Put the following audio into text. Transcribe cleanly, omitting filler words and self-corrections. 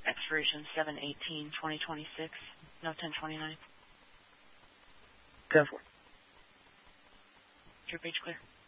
Expiration 7/18/2026. No 1029. 10-4. Your page clear.